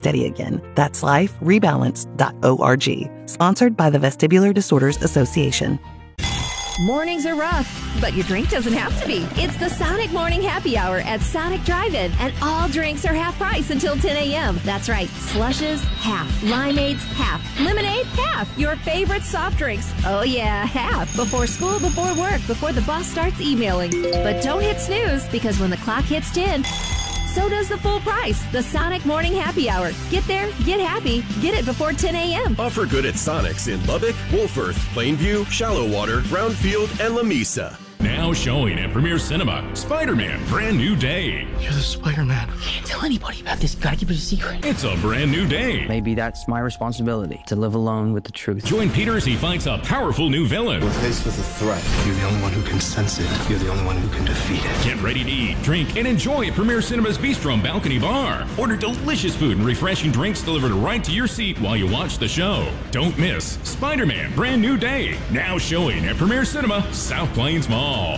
steady again. That's liferebalanced.org. Sponsored by the Vestibular Disorders Association. Mornings are rough, but your drink doesn't have to be. It's the Sonic Morning Happy Hour at Sonic Drive-In, and all drinks are half price until 10 a.m. That's right, slushes, half. Limeades, half. Lemonade, half. Your favorite soft drinks, oh yeah, half. Before school, before work, before the boss starts emailing. But don't hit snooze, because when the clock hits 10, so does the full price, the Sonic Morning Happy Hour. Get there, get happy, get it before 10 a.m. Offer good at Sonic's in Lubbock, Wolford, Plainview, Shallow Water, Brownfield, and Lamesa. Now showing at Premier Cinema, Spider-Man Brand New Day. You're the Spider-Man. Can't tell anybody about this. Gotta keep it a secret. It's a brand new day. Maybe that's my responsibility, to live alone with the truth. Join Peter as he fights a powerful new villain. We're faced with a threat. You're the only one who can sense it. You're the only one who can defeat it. Get ready to eat, drink, and enjoy at Premier Cinema's Bistro and Balcony Bar. Order delicious food and refreshing drinks delivered right to your seat while you watch the show. Don't miss Spider-Man Brand New Day. Now showing at Premier Cinema, South Plains Mall.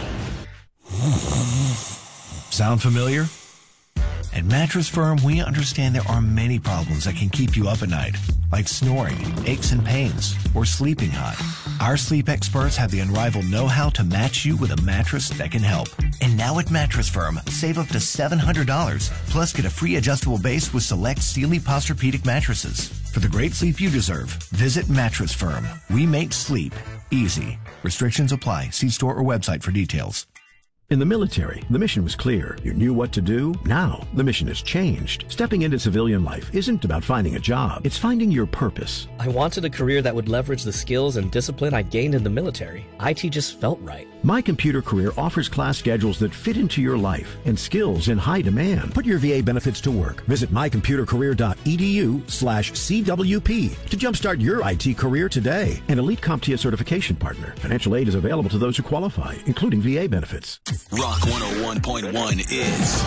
Sound familiar? At Mattress Firm, we understand there are many problems that can keep you up at night, like snoring, aches and pains, or sleeping hot. Our sleep experts have the unrivaled know-how to match you with a mattress that can help. And now at Mattress Firm, save up to $700, plus get a free adjustable base with select Sealy Posturepedic mattresses. For the great sleep you deserve, visit Mattress Firm. We make sleep easy. Restrictions apply. See store or website for details. In the military, the mission was clear. You knew what to do. Now, the mission has changed. Stepping into civilian life isn't about finding a job. It's finding your purpose. I wanted a career that would leverage the skills and discipline I gained in the military. IT just felt right. My Computer Career offers class schedules that fit into your life and skills in high demand. Put your VA benefits to work. Visit mycomputercareer.edu/CWP to jumpstart your IT career today. An Elite CompTIA certification partner. Financial aid is available to those who qualify, including VA benefits. Rock 101.1 is